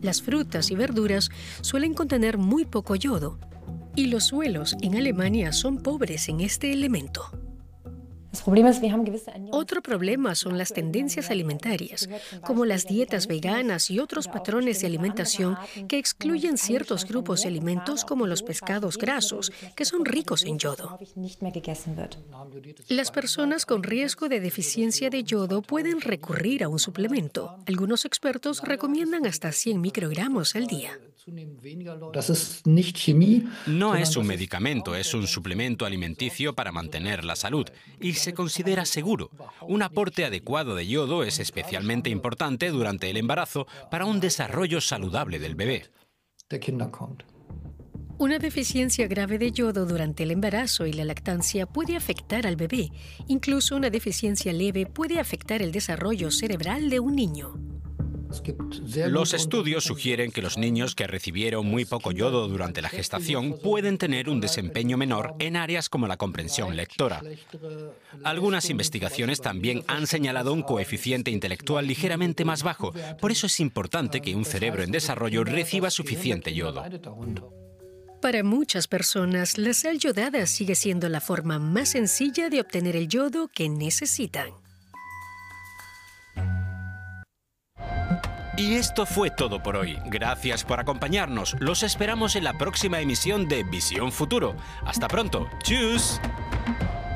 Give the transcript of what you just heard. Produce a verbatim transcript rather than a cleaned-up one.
Las frutas y verduras suelen contener muy poco yodo, y los suelos en Alemania son pobres en este elemento. Otro problema son las tendencias alimentarias, como las dietas veganas y otros patrones de alimentación que excluyen ciertos grupos de alimentos como los pescados grasos, que son ricos en yodo. Las personas con riesgo de deficiencia de yodo pueden recurrir a un suplemento. Algunos expertos recomiendan hasta cien microgramos al día. No es un medicamento, es un suplemento alimenticio para mantener la salud y se considera seguro. Un aporte adecuado de yodo es especialmente importante durante el embarazo para un desarrollo saludable del bebé. Una deficiencia grave de yodo durante el embarazo y la lactancia puede afectar al bebé. Incluso una deficiencia leve puede afectar el desarrollo cerebral de un niño. Los estudios sugieren que los niños que recibieron muy poco yodo durante la gestación pueden tener un desempeño menor en áreas como la comprensión lectora. Algunas investigaciones también han señalado un coeficiente intelectual ligeramente más bajo. Por eso es importante que un cerebro en desarrollo reciba suficiente yodo. Para muchas personas, la sal yodada sigue siendo la forma más sencilla de obtener el yodo que necesitan. Y esto fue todo por hoy. Gracias por acompañarnos. Los esperamos en la próxima emisión de Visión Futuro. Hasta pronto. ¡Tschüss!